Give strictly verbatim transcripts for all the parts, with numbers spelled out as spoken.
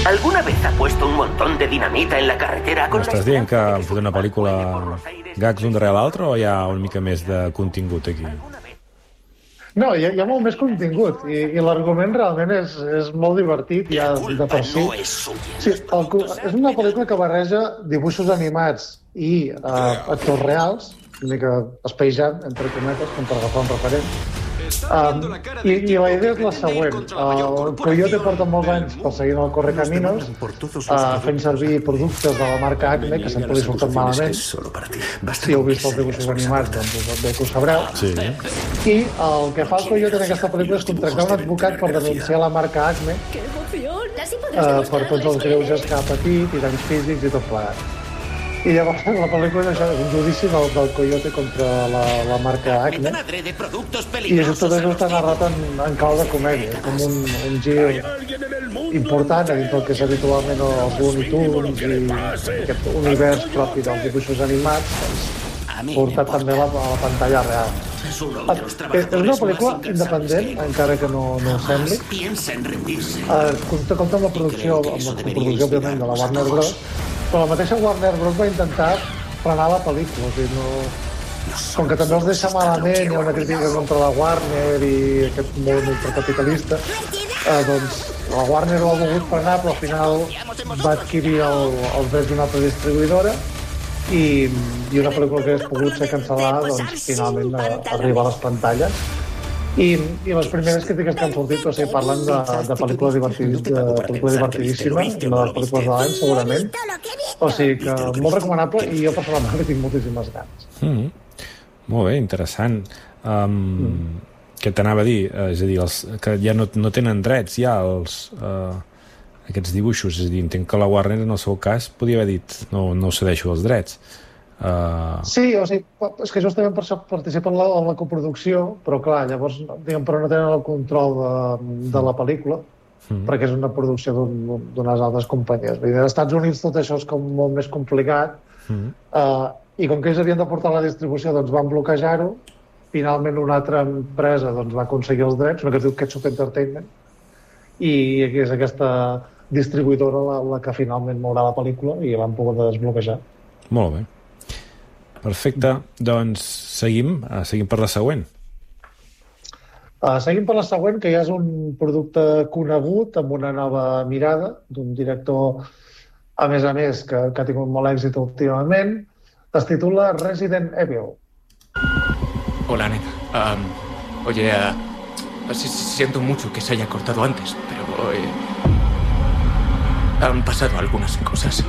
¿Alguna vez ha puesto un montón de dinamita en la carretera con la M'estàs dient que han fet una pel·lícula gags un darrere l'altre o hi ha una mica més de contingut aquí? No, hi ha, hi ha molt més contingut i, i l'argument realment és, és molt divertit ja de per si. Sí, el, és una pel·lícula que barreja dibuixos animats i uh, actors reals, una mica espejant, entre cometes, com per agafar un referent. Um, i, I la idea és la següent. El Coyote porta molts anys perseguint el Correcaminos, uh, fent servir productes de la marca Acme, que sempre li surten malament. Si heu vist els dibuixos animats, doncs bé que ho sabreu. Sí. I el que fa el Coyote en aquesta pel·lícula és contractar un advocat per denunciar la marca Acme uh, per tots els greuges que ha patit, i danys físics i tot plegat. I llavors la pel·lícula això, és un judici del, del Coyote contra la, la marca Acme, i això, tot això està narrat en, en clau de comèdia, com un, un gir important a dins del que és habitualment els Looney Tunes i aquest univers propi dels dibuixos animats, doncs, portat també a la, a la pantalla real. És una pel·lícula independent, encara que no, no ho sembli. Uh, compta, compta amb la producció, amb la coproducció, òbviament, de la Warner Bros., però la mateixa Warner Bros. Va intentar frenar la pel·lícula. O sigui, no... Com que també els deixa malament, hi ha una crítica contra la Warner i aquest món ultracapitalista, eh, doncs la Warner ho ha volgut frenar, però al final va adquirir el, els drets d'una altra distribuïdora i, i una pel·lícula que hagués pogut ser cancel·lada, doncs finalment a, arriba a les pantalles. I, i les primeres crítiques que han sortit, o sigui, parlen de, de pel·lícula, divertid, de pel·lícula divertidíssima, una de les pel·lícules de l'any, segurament. O sigui que molt recomanable, i jo personalment tinc moltíssimes ganes. Mm -hmm. Molt bé, interessant. Um, mm. Què t'anava a dir? És a dir, els, que ja no, no tenen drets ja els, uh, aquests dibuixos. És a dir, entenc que la Warner, en el seu cas, podia haver dit no, no cedeixo els drets. Uh... Sí, o sigui, és que justament per això participen en la, en la coproducció, però clar, llavors, diguem, però no tenen el control de, de la pel·lícula, mm. perquè és una producció d'unes un, altres companyies. Vull dir, als Estats Units tot això és com molt més complicat, mm. uh, i com que ells havien de portar la distribució, doncs van bloquejar-ho. Finalment una altra empresa doncs, va aconseguir els drets, una que es diu Ketchup Entertainment, i és aquesta distribuïdora la, la que finalment mourà la pel·lícula i l'han pogut desbloquejar. Molt bé. Perfecte, doncs seguim, uh, seguim per la següent. Uh, seguim per la següent, que ja és un producte conegut, amb una nova mirada, d'un director, a més a més, que, que ha tingut molt èxit últimament. Es titula Resident Evil. Hola, nena. Um, oye, uh, siento mucho que se haya cortado antes, pero eh, han pasado algunas cosas.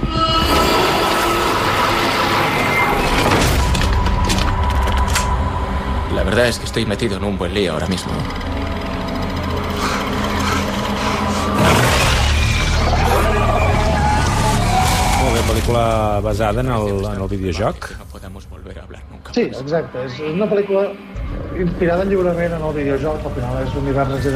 La verdad es que estoy metido en un buen lío ahora mismo. Molt bé, pel·lícula basada en el, en el videojoc. Sí, exacte. És una pel·lícula inspirada lliurement en el videojoc. Al final és l'univers